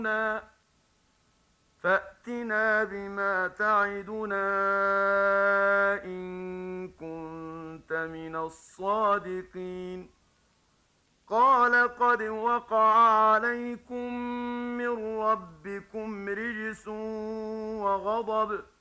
فأتنا بما تعدنا إن كنت من الصادقين. قال قد وقع عليكم من ربكم رجس وغضب